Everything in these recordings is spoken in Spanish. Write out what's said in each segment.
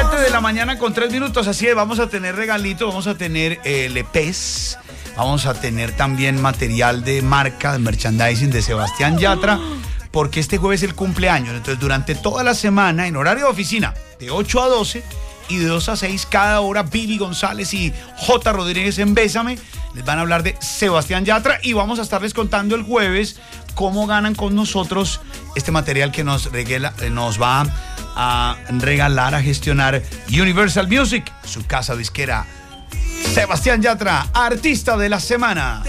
7 de la mañana con 3 minutos, así es, vamos a tener regalitos, vamos a tener LPs, vamos a tener también material de marca, de merchandising de Sebastián Yatra, porque este jueves es el cumpleaños. Entonces, durante toda la semana, en horario de oficina, de 8 a 12 y de 2 a 6 cada hora, Vivi González y J. Rodríguez en Bésame les van a hablar de Sebastián Yatra y vamos a estarles contando el jueves cómo ganan con nosotros este material que nos va a regalar, a gestionar Universal Music, su casa disquera. Sebastián Yatra, artista de la semana.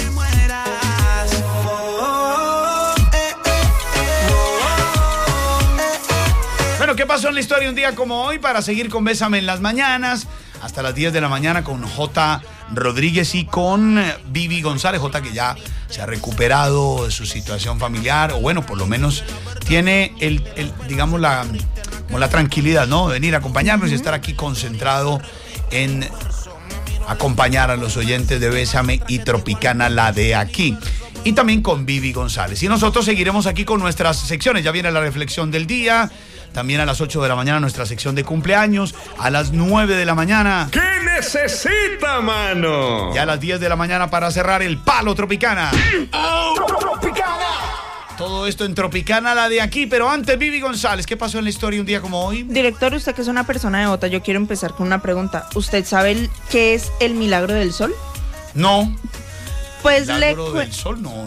Bueno, ¿qué pasó en la historia un día como hoy? Para seguir con Bésame en las mañanas, hasta las 10 de la mañana con J. Rodríguez y con Vivi González. J, que ya se ha recuperado de su situación familiar, o bueno, por lo menos tiene digamos, la tranquilidad, ¿no? De venir a acompañarnos y estar aquí concentrado en acompañar a los oyentes de Bésame y Tropicana, la de aquí. Y también con Vivi González. Y nosotros seguiremos aquí con nuestras secciones. Ya viene la reflexión del día. También a las 8 de la mañana nuestra sección de cumpleaños. A las 9 de la mañana. ¿Qué necesita, mano? Y a las 10 de la mañana para cerrar el Palo Tropicana. ¡Tropicana! Todo esto en Tropicana, la de aquí. Pero antes, Vivi González, ¿qué pasó en la historia un día como hoy? Director, usted que es una persona devota, yo quiero empezar con una pregunta. ¿Usted sabe qué es el milagro del sol? No. Pues ¿Milagro del sol? No.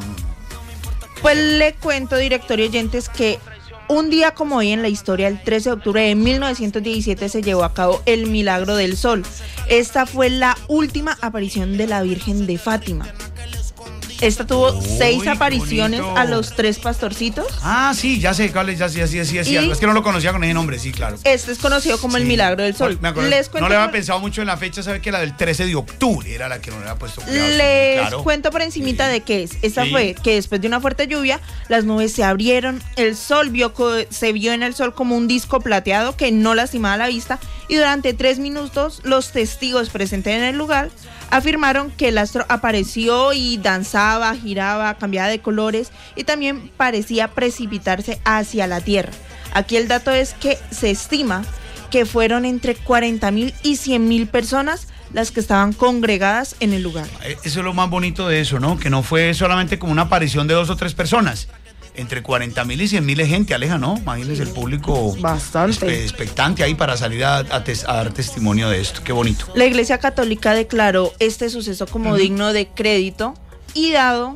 Pues le cuento, director y oyentes, que un día como hoy en la historia, el 13 de octubre de 1917, se llevó a cabo el Milagro del Sol. Esta fue la última aparición de la Virgen de Fátima. Esta tuvo 6 apariciones a los 3 pastorcitos. Ah, sí, ya sé cuál es, ya sí. Es que no lo conocía con ese nombre, sí, claro. Este es conocido como el Milagro del Sol. Me acuerdo, no le había pensado mucho en la fecha, sabe que la del 13 de octubre era la que no le había puesto cuidado. Les cuento por encimita de qué es. Esta fue que después de una fuerte lluvia, las nubes se abrieron, el sol se vio en el sol como un disco plateado que no lastimaba la vista, y durante 3 minutos los testigos presentes en el lugar afirmaron que el astro apareció y danzaba, giraba, cambiaba de colores y también parecía precipitarse hacia la tierra. Aquí el dato es que se estima que fueron entre 40.000 y 100.000 personas las que estaban congregadas en el lugar. Eso es lo más bonito de eso, ¿no? Que no fue solamente como una aparición de 2 o 3 personas. Entre 40.000 y 100.000 de gente, Aleja, ¿no? Imagínense el público bastante expectante ahí para salir a dar testimonio de esto. Qué bonito. La Iglesia Católica declaró este suceso como digno de crédito y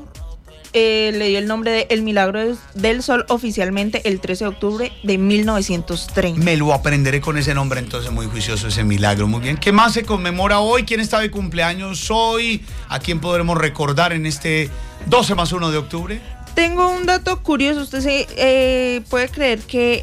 le dio el nombre de El Milagro del Sol oficialmente el 13 de octubre de 1930. Me lo aprenderé con ese nombre, entonces, muy juicioso ese milagro. Muy bien. ¿Qué más se conmemora hoy? ¿Quién está de cumpleaños hoy? ¿A quién podremos recordar en este 12+1 de octubre? Tengo un dato curioso. Usted puede creer que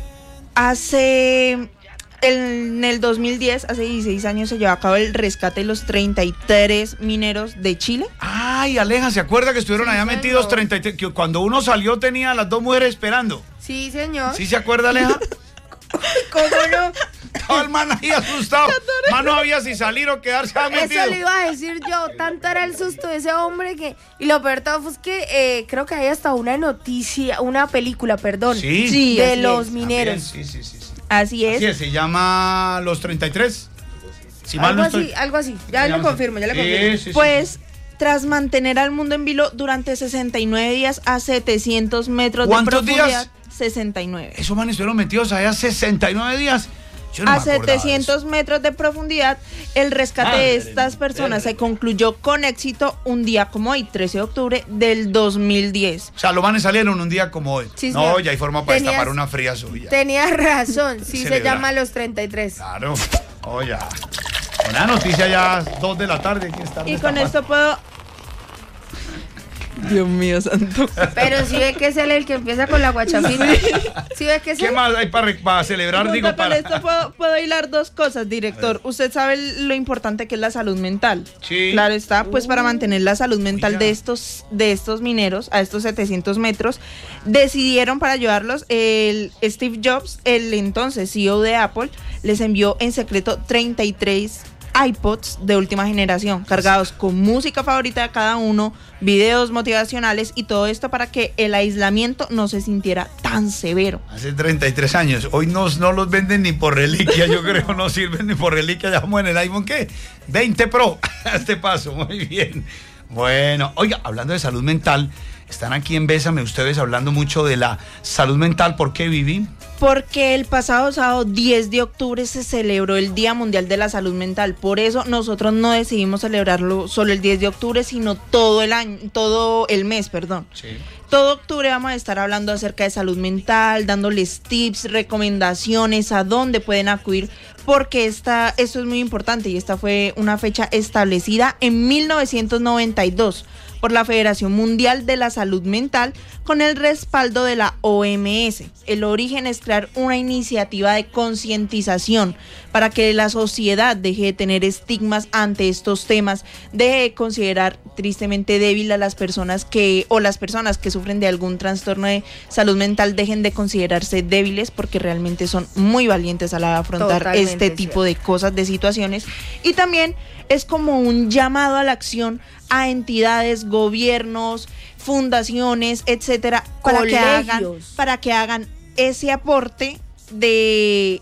en el 2010, hace 16 años, se llevó a cabo el rescate de los 33 mineros de Chile. Ay, Aleja, ¿se acuerda que estuvieron allá metidos 33? Que cuando uno salió tenía a las 2 mujeres esperando. Sí, señor. ¿Sí se acuerda, Aleja? ¿Cómo no? Estaba el man ahí asustado. Man no había si salir o quedarse metido. Eso le iba a decir yo. Tanto era el susto de ese hombre que... Y lo peor todo fue que creo que hay hasta una película, sí, de los mineros. Sí. Así es. Así es, se llama Los 33. Si mal algo así. Ya le confirmo. Sí. Pues, tras mantener al mundo en vilo durante 69 días a 700 metros de profundidad. ¿Cuántos días? 69. Esos manes estuvieron metidos allá 69 días. A 700 metros de profundidad, el rescate de estas personas se concluyó con éxito un día como hoy, 13 de octubre del 2010. O sea, los manes salieron un día como hoy. Sí, no, ya hay forma para destapar una fría suya. Tenías razón, sí se llama Los 33. Claro, ya. Una noticia ya 2 de la tarde. Y con esto puedo... Dios mío santo. Pero si ve que es él el que empieza con la guachafita. ¿Sí ve que es ¿Qué más hay para celebrar? No, para esto puedo hilar 2 cosas, director. Usted sabe lo importante que es la salud mental. Sí. Claro está, pues para mantener la salud mental de estos mineros a estos 700 metros, decidieron para ayudarlos, el Steve Jobs, el entonces CEO de Apple, les envió en secreto 33 iPods de última generación, cargados con música favorita de cada uno, videos motivacionales y todo esto para que el aislamiento no se sintiera tan severo. Hace 33 años. Hoy no los venden ni por reliquia, yo creo, no sirven ni por reliquia. Ya vamos en el iPhone, ¿qué? 20 Pro. A este paso, muy bien. Bueno, oiga, hablando de salud mental, están aquí en Bésame ustedes hablando mucho de la salud mental. ¿Por qué, Vivi? Porque el pasado sábado 10 de octubre se celebró el Día Mundial de la Salud Mental. Por eso nosotros no decidimos celebrarlo solo el 10 de octubre, sino todo el mes. Sí. Todo octubre vamos a estar hablando acerca de salud mental, dándoles tips, recomendaciones, a dónde pueden acudir, porque esto es muy importante y esta fue una fecha establecida en 1992 por la Federación Mundial de la Salud Mental con el respaldo de la OMS. El origen es crear una iniciativa de concientización para que la sociedad deje de tener estigmas ante estos temas, deje de considerar tristemente débil a las personas que sufren de algún trastorno de salud mental, dejen de considerarse débiles porque realmente son muy valientes a la hora de afrontar Totalmente este tipo de cosas, de situaciones. Y también es como un llamado a la acción a entidades, gobiernos, fundaciones, etcétera, para que hagan ese aporte de,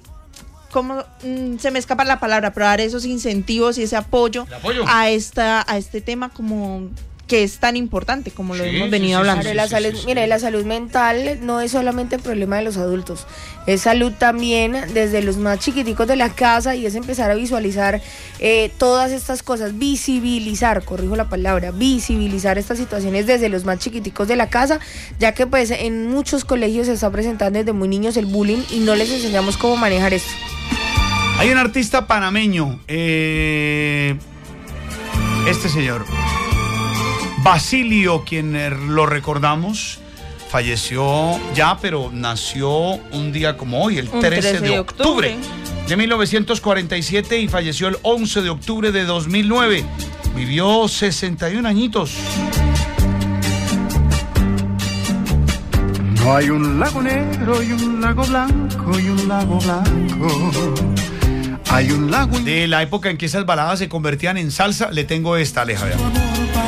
se me escapa la palabra, pero dar esos incentivos y ese apoyo a este tema como que es tan importante como lo hemos venido hablando. Mire, la salud mental no es solamente el problema de los adultos, es salud también desde los más chiquiticos de la casa, y es empezar a visualizar todas estas cosas, visibilizar estas situaciones desde los más chiquiticos de la casa, ya que pues en muchos colegios se está presentando desde muy niños el bullying y no les enseñamos cómo manejar esto. Hay un artista panameño, este señor Basilio, quien lo recordamos, falleció ya, pero nació un día como hoy, el 13 de octubre de 1947, y falleció el 11 de octubre de 2009. Vivió 61 añitos. No hay un lago negro y un lago blanco y un lago blanco. Hay un lago... De la época en que esas baladas se convertían en salsa, le tengo esta, Aleja.